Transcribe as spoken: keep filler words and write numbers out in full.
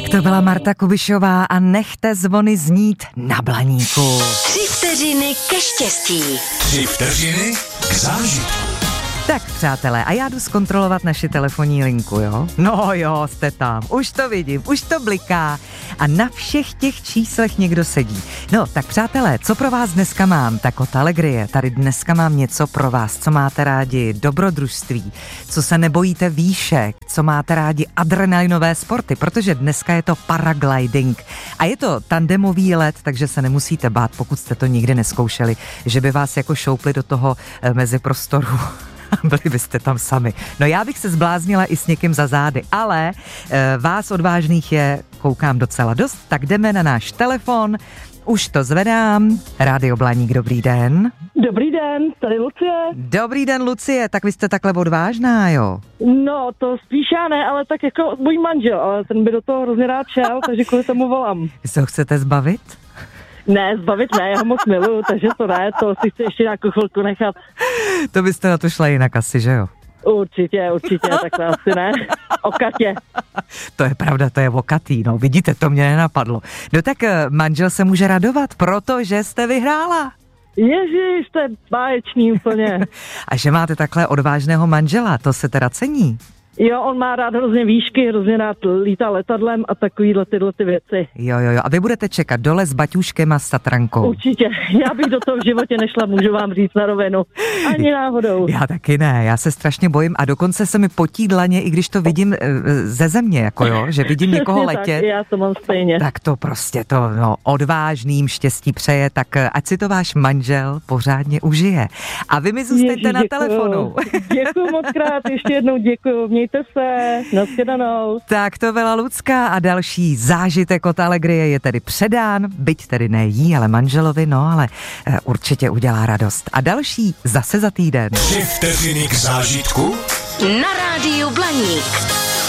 Tak to byla Marta Kubišová a nechte zvony znít na Blaníku. Tři vteřiny ke štěstí. Tři vteřiny k zážitku. Tak přátelé, a já jdu zkontrolovat naši telefonní linku, jo? No jo, jste tam, už to vidím, už to bliká a na všech těch číslech někdo sedí. No, tak přátelé, co pro vás dneska mám? Tak od Alegrie, tady dneska mám něco pro vás, co máte rádi dobrodružství, co se nebojíte výšek, co máte rádi adrenalinové sporty, protože dneska je to paragliding a je to tandemový let, takže se nemusíte bát, pokud jste to nikdy neskoušeli, že by vás jako šoupli do toho eh, meziprostoru. Byli byste tam sami. No já bych se zbláznila i s někým za zády, ale e, vás odvážných je, koukám, docela dost, tak jdeme na náš telefon, už to zvedám. Rádio Blaník, dobrý den. Dobrý den, tady Lucie. Dobrý den, Lucie, tak vy jste takhle odvážná, jo? No, to spíš já ne, ale tak jako můj manžel, ale ten by do toho hrozně rád šel, takže kvůli tomu volám. Vy se ho chcete zbavit? Ne, zbavit ne, já ho moc miluju, takže to ne, to si chci ještě nějakou chvilku nechat. To byste na to šla jinak asi, že jo? Určitě, určitě, tak asi ne. O Katě. To je pravda, to je o Katý, no vidíte, to mě nenapadlo. No tak manžel se může radovat, protože jste vyhrála. Ježiš, to je báječný úplně. A že máte takhle odvážného manžela, to se teda cení. Jo, on má rád hrozně výšky, hrozně rád lítá letadlem a takovýhle tyhle ty věci. Jo, jo, jo. A vy budete čekat dole s baťuškem a s Tatrankou. Určitě. Já bych do toho v životě nešla, můžu vám říct na rovinu. Ani náhodou. Já taky ne, já se strašně bojím a dokonce se mi potí dlaně, i když to vidím e, ze země, jako jo, že vidím někoho letět. Tak, já to mám stejně. Tak to prostě to, no, odvážným štěstí přeje, tak ať si to váš manžel pořádně užije. A vy mi zůstaňte Ježiš, na děkuju. telefonu. Děkuju moc krát, ještě jednou děkuju. Mějte se, nashledanou. Tak to byla Lucka a další zážitek od Alegrie je tedy předán, byť tedy ne jí, ale manželovi, no ale e, určitě udělá radost. A další zase za týden. Tři vteřiny k zážitku Na rádiu Blaník.